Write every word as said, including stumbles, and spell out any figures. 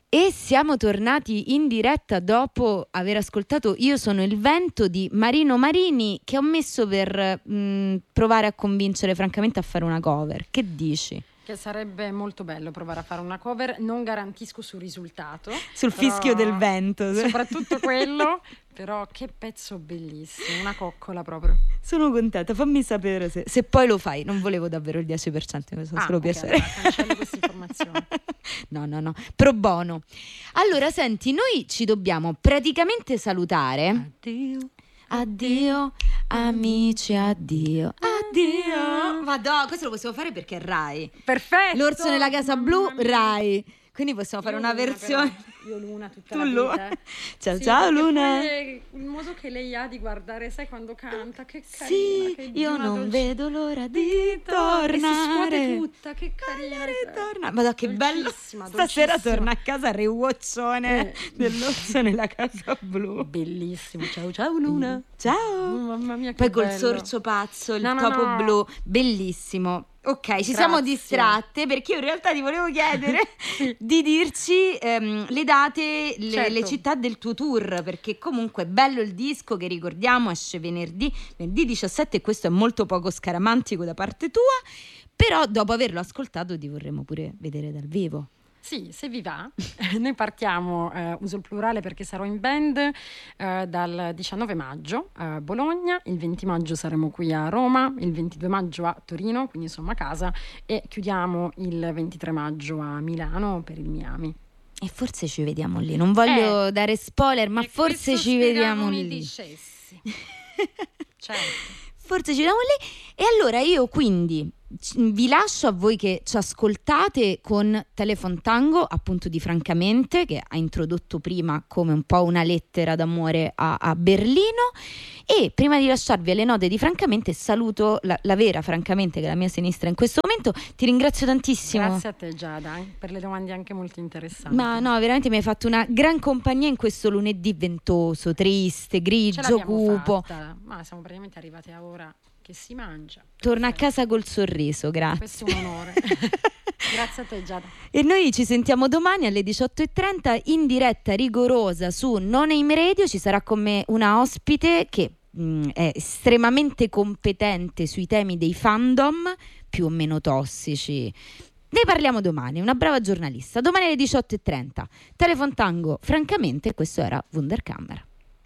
E siamo tornati in diretta dopo aver ascoltato Io sono il vento di Marino Marini, che ho messo per mh, provare a convincere francamente a fare una cover. Che dici? Che sarebbe molto bello provare a fare una cover, non garantisco sul risultato. Sul fischio del vento. Soprattutto quello, però che pezzo bellissimo, una coccola proprio. Sono contenta, fammi sapere se, se poi lo fai. Non volevo davvero il dieci per cento, mi fa ah, solo okay, piacere. Allora, cancello questa informazione. No, no, no, pro bono. Allora, senti, noi ci dobbiamo praticamente salutare. Addio. Addio, amici, addio. Addio. Madò, questo lo possiamo fare perché è Rai. Perfetto. L'orso nella casa blu, Rai. Quindi possiamo fare Io una Luna, versione. Però. Io Luna tutta Tu la Luna. vita. Ciao sì, ciao Luna. Poi il modo che lei ha di guardare, sai quando canta, che carina. Sì, che io non dolce... vedo l'ora di tornare. E si scuote tutta, che carina. Torna. Madonna, che bello. Stasera dolcissima. Torna a casa rewatchone eh. dell'orso nella casa blu. Bellissimo. Ciao ciao Luna. Ciao. Oh, mamma mia, che Poi bello. col sorcio pazzo, il no, no, topo no. blu, bellissimo. Ok, ci Grazie. siamo distratte perché io in realtà ti volevo chiedere di dirci ehm, le date, le, certo. le città del tuo tour, perché comunque è bello il disco che ricordiamo, esce venerdì, venerdì diciassette, e questo è molto poco scaramantico da parte tua, però dopo averlo ascoltato ti vorremmo pure vedere dal vivo. Sì, se vi va, noi partiamo, eh, uso il plurale perché sarò in band eh, dal diciannove maggio a Bologna, il venti maggio saremo qui a Roma, il ventidue maggio a Torino, quindi insomma a casa, e chiudiamo il ventitré maggio a Milano per il Miami. E forse ci vediamo lì, non voglio eh, dare spoiler, ma forse ci vediamo lì. Mi dicessi. Certo. Forse ci vediamo lì. E allora io quindi vi lascio a voi che ci ascoltate con Telephone Tango, appunto di Francamente, che ha introdotto prima come un po' una lettera d'amore a, a Berlino. E prima di lasciarvi alle note di Francamente saluto la, la vera Francamente, che è la mia sinistra in questo momento. Ti ringrazio tantissimo. Grazie a te Giada, eh, per le domande anche molto interessanti. Ma no, veramente mi hai fatto una gran compagnia in questo lunedì ventoso, triste, grigio, cupo. Fatta. Ma siamo praticamente arrivati a ora che si mangia. Torna a casa col sorriso, grazie. Questo è un onore. Grazie a te Giada. E noi ci sentiamo domani alle diciotto e trenta in diretta rigorosa su Non Aim Radio. Ci sarà con me una ospite che mh, è estremamente competente sui temi dei fandom più o meno tossici. Ne parliamo domani, una brava giornalista. Domani alle diciotto e trenta. Telephone Tango, Francamente, questo era Wunderkammer.